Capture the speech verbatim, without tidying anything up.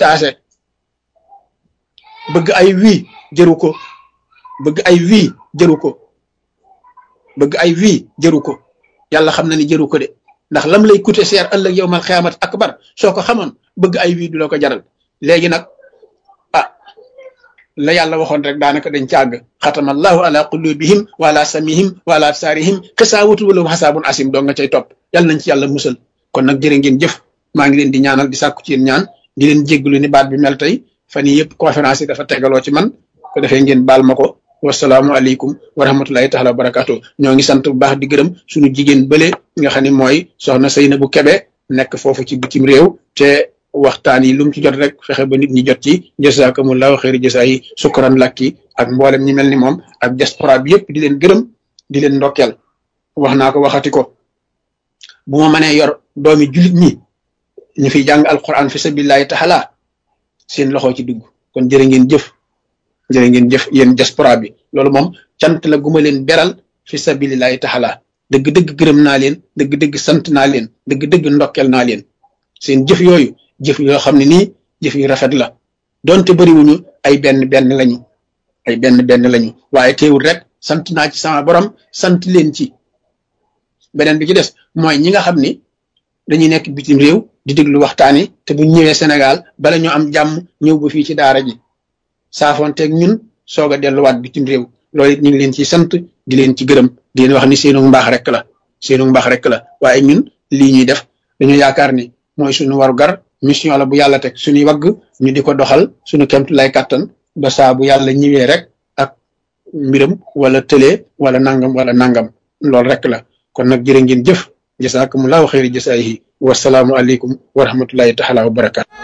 taase bëgg ay wii jëru ko bëgg ay wii jëru ko bëgg ay wii jëru ko yàlla xam na ni jëru ko de ndax lam lay coûter cher ëllëg yowmal xiyaamat akbar soo ko xamoon bëgg ay wii du la ko jaral léegi nag ah la yàlla waxoon rek daanaka dañ càgg xatamallahu ala qulubihim wa ala samihim wa ala absaarihim xisaawatu wala xasaabun asim doo nga cay topp yàlla nañ ci yàlla musal kon nag jërë ngeen jëf maa ngi leen di ñaanal di sàkku ci yéen ñaan di leen jégglu ni baat bi mel tey fan yii yëpp conférence yi dafa tegaloo ci man ko defee ngeen baal ma ko wasalaamu aleykum wa rahmatullahi taala wa barakaatu ñoo ngi sant bu baax di gërëm suñu jigéen bële nga xam ne mooy soxna Seynabou Kebe nekk foofu ci bitim réew te waxtaan yi lu mu ci jot rek fexe ba nit ñi jot ci jazakumullahu xeeri jasa yi sukran lakki ak mboolem ñi mel ni moom ak diaspora bi yëpp di leen gërëm di leen ndokkeel wax naa ko waxati ko bu ma mënee yor doomi julit ñi ñu fiy jàng alquran fi sabilillahi taala seen loxo ci dugg kon jërë ngeen jëf jërë ngeen jëf yéen diaspora bi loolu moom cant la guma leen beral fi sabilillahi taala dëgg-dëgg gërëm naa leen dëgg-dëgg sant naa leen dëgg-dëgg ndokkel naa leen seen jëf yooyu jëf yoo xam ne nii jëf yu rafet la donte bëriwuñu ay benn benn lañu ay benn benn lañu waaye teewul rek sant naa ci sama borom sant leen ci beneen bi ci des mooy ñi nga xam ni dañuy nekk bitim réew di déglu waxtaan yi te bu ñëwee Sénégal bala ñu am jàmm ñëw ba fii ci daara ji saafoonteeg ñun soog a delluwaat bitim réew loolu it ñu ngi leen ci sant di leen ci gërëm di leen wax ni seenu mbaax rek la seenu mbaax rek la waaye ñun lii ñuy def dañu yaakaar ni mooy suñu waru gar mission la bu yàlla teg suñuy wagg ñu di ko doxal suñu kemtu lay kàttan ba saa bu yàlla ñëwee rek ak mbiram wala tëlee wala nangam wala nangam loolu rek la kon nag jërë ngeen jëf jasaakumullahu xayri jasaayihi wasalaamu aleykum wa rahmatullahi taala wa barakaatu